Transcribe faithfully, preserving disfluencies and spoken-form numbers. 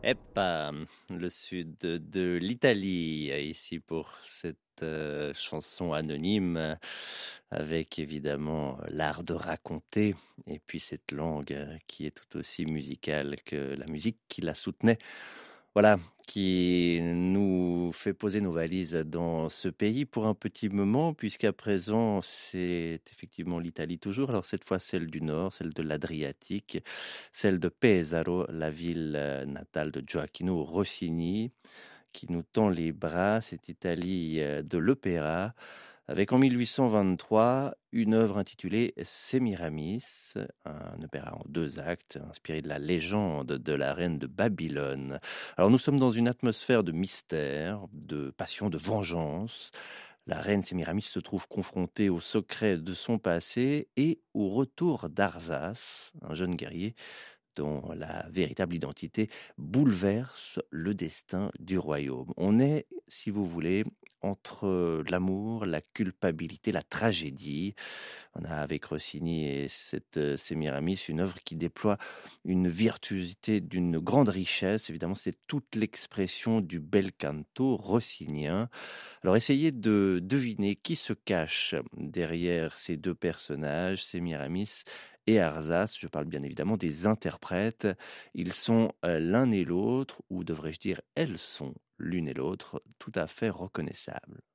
Eppa, le sud de, de l'Italie, ici pour cette euh, chanson anonyme, euh, avec évidemment l'art de raconter, et puis cette langue euh, qui est tout aussi musicale que la musique qui la soutenait. Voilà, qui nous fait poser nos valises dans ce pays pour un petit moment, puisqu'à présent, c'est effectivement l'Italie toujours. Alors cette fois, celle du Nord, celle de l'Adriatique, celle de Pesaro, la ville euh, natale de Gioacchino Rossini, qui nous tend les bras, cette Italie euh, de l'opéra, avec en mille huit cent vingt-trois une œuvre intitulée Sémiramis, un opéra en deux actes inspiré de la légende de la reine de Babylone. Alors nous sommes dans une atmosphère de mystère, de passion, de vengeance. La reine Sémiramis se trouve confrontée au secret de son passé et au retour d'Arzas, un jeune guerrier dont la véritable identité bouleverse le destin du royaume. On est, si vous voulez, entre l'amour, la culpabilité, la tragédie. On a avec Rossini et cette euh, Sémiramis une œuvre qui déploie une virtuosité d'une grande richesse. Évidemment, c'est toute l'expression du bel canto rossinien. Alors, essayez de deviner qui se cache derrière ces deux personnages, Sémiramis et Arzas. Je parle bien évidemment des interprètes. Ils sont euh, l'un et l'autre, ou devrais-je dire, elles sont l'une et l'autre, tout à fait reconnaissables.